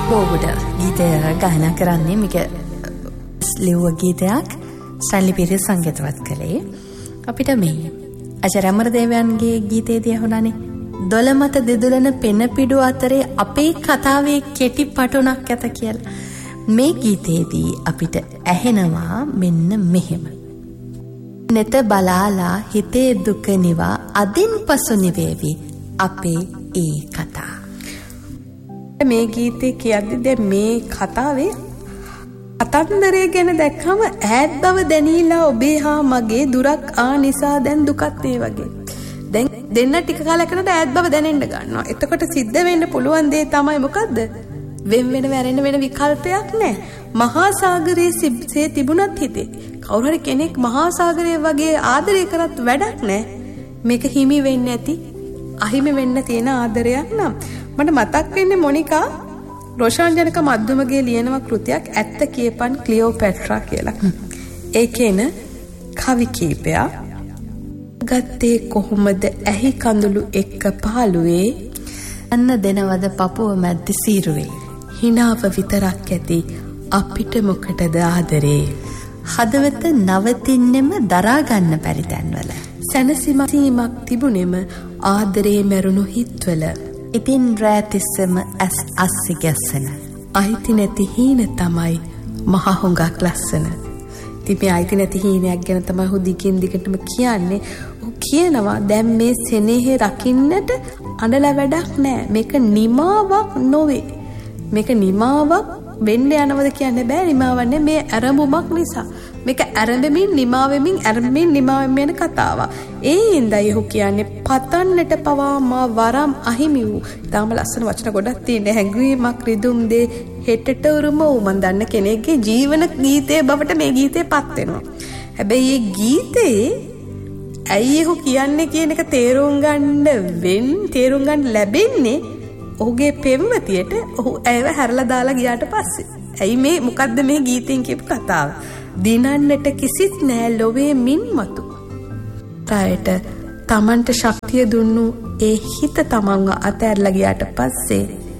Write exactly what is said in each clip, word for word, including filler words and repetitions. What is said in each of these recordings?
බෝගුඩ ගීතය ගායනා කරන්නේ මේක ලිව්ව ගීතයක් ස්ටැන්ලි පීරිස් සංගීතවත් කළේ. අපිට මේ අජර් අමරදේවයන්ගේ ගීතයේදී අහුණානේ දොළමත දෙදුලන පෙන පිඩු අතරේ අපේ කතාවේ කෙටි පටුණක් ඇත කියලා. මේ ගීතයේදී අපිට ඇහෙනවා මෙන්න මෙහෙම. නෙත බලාලා හිතේ දුක නිවා අදින් පසු නිවේවි අපේ ඒ කතා. මේ ගීතේ කියද්දි දැන් මේ කතාවේ අතන්දරය ගැන දැක්කම ඈත් බව දැනීලා ඔබේ හා මගේ දුරක් ආ නිසා දැන් දුකත් ඒ වගේ. දැන් දෙන්න ටික කාලයකට ඈත් බව දැනෙන්න ගන්නවා. එතකොට සිද්ධ වෙන්න පුළුවන් දේ තමයි මොකද්ද? වෙන වෙන වැරෙන්න වෙන විකල්පයක් නැහැ. මහා සාගරයේ සිබ්සේ තිබුණත් හිතේ කවුරු හරි කෙනෙක් මහා සාගරය වගේ ආදරය කරත් වැඩක් නැහැ. මේක හිමි වෙන්නේ නැති අහිමි වෙන්න තියෙන ආදරයක් නම් මට මතක් වෙන්නේ මොනිකා රොෂාන් ජනක මද්දුමගේ ලියනව කෘතියක් ඇත්ත කියපන් ක්ලියෝපැට්‍රා කියලා. ඒකේන කවි කීපයක් ගත්තේ කොහොමද ඇහි කඳුළු එක්ක පාළුවේ අන්න දෙනවද පපුව මැද්ද සීරුවේ හිනාව විතරක් ඇති අපිට මොකටද ආදරේ හදවත නවතින්නෙම දරා ගන්න බැරි තැන්වල සැනසීමක් තිබුණෙම ආදරේ මැරුණු හිත්වල ඉතින් රෑ තිස්සම ඇස් අස්සි ගැස්සෙන අයිති නැති හීන තමයි මහ හොඟක් ලස්සන. ඉතින් මේ අයිති නැති හීනයක් ගැන තමයි හු දිගින් දිගටම කියන්නේ. ඔහු කියනවා දැන් මේ සෙනෙහේ රකින්නට අඬලා වැඩක් නැහැ. මේක නිමාවක් නොවේ. මේක නිමාවක් වෙන්න යනවද කියන්න බෑ. නිමාවන්නේ මේ ඇරඹුමක් නිසා. මේක ඇරඹෙමින් නිමාවෙමින් ඇරඹෙමින් නිමාවෙමින් යන කතාවක්. ඒ හින්දායි ඔහු කියන්නේ පතන්නට පවා මා වරම් අහිමි වූ. ඊටාම ලස්සන වචන ගොඩක් තියෙන හැඟීමක් රිදුම් දේ හෙටට උරුම වූ මන් දන්න කෙනෙක්ගේ ජීවන ගීතයේ බවට මේ ගීතේපත් වෙනවා. හැබැයි මේ ගීතේ ඇයි ඔහු කියන්නේ කියන එක තේරුම් ගන්න වෙන් තේරුම් ගන්න ලැබෙන්නේ ඔහුගේ පෙම්වතියට ඔහු ඇයව හැරලා දාලා ගියාට පස්සේ. ඇයි මේ මොකද්ද මේ ගීතෙන් කියපු කතාව? දිනන්නට කිසිත් නෑ ලොවේ මින් මතු. තායට තමන්ට ශක්තිය දුන්නු ඒ හිත තමන්ව අතහැරලා ගියාට පස්සේ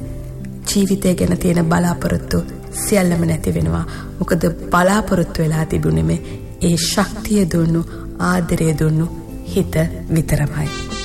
ජීවිතය ගැන තියෙන බලාපොරොත්තු සියල්ලම නැති වෙනවා. මොකද බලාපොරොත්තු වෙලා තිබුණෙම ඒ ශක්තිය දුන්නු ආදරය දුන්නු හිත විතරමයි.